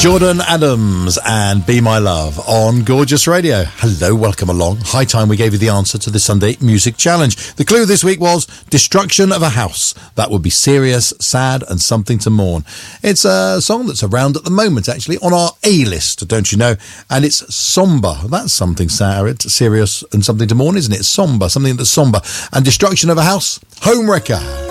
Jordan Adams and Be My Love on Gorgeous Radio. Hello, welcome along. High time we gave you the answer to the Sunday Music Challenge. The clue this week was destruction of a house. That would be serious, sad and something to mourn. It's a song that's around at the moment, actually, on our A-list, don't you know? And it's somber. That's something sad, serious and something to mourn, isn't it? Somber, something that's somber. And destruction of a house, Homewrecker.